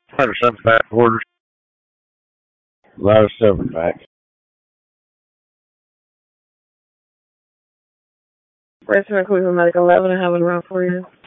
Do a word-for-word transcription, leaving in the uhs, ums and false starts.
Five or seven pack orders. A lot of seven packs. Restaurant Cleveland, like eleven, I have it around for you.